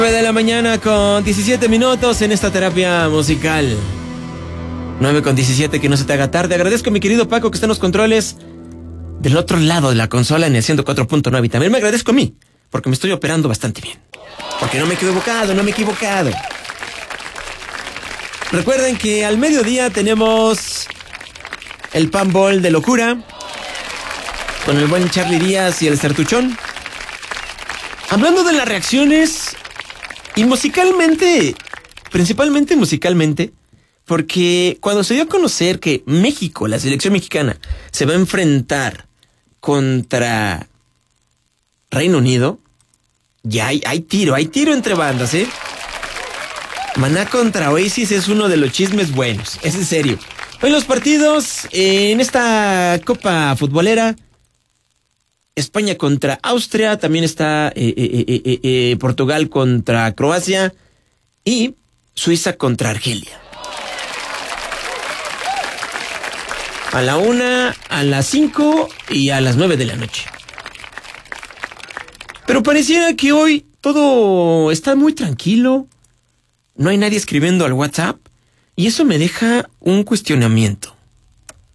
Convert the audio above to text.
9 de la mañana con 17 minutos en esta terapia musical. 9 con 17, que no se te haga tarde. Agradezco a mi querido Paco que está en los controles del otro lado de la consola en el 104.9. Y también me agradezco a mí, porque me estoy operando bastante bien. Porque no me he equivocado. Recuerden que al mediodía tenemos el Pan Ball de locura con el buen Charlie Díaz y el Certuchón. Hablando de las reacciones y musicalmente, principalmente musicalmente, porque cuando se dio a conocer que México, la selección mexicana, se va a enfrentar contra Reino Unido, ya hay tiro entre bandas, ¿eh? Maná contra Oasis es uno de los chismes buenos, es en serio. Hoy los partidos en esta Copa Futbolera: España contra Austria, también está Portugal contra Croacia y Suiza contra Argelia. A la 1, a las 5 y a las 9 de la noche. Pero pareciera que hoy todo está muy tranquilo. No hay nadie escribiendo al WhatsApp y eso me deja un cuestionamiento.